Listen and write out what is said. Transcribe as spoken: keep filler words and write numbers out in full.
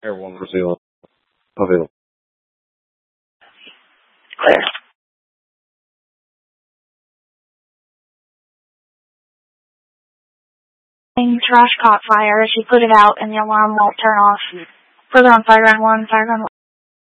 Air one Brazil. Available. Clear. Trash caught fire. She put it out and the alarm won't turn off. Further on fire ground one, fire ground one.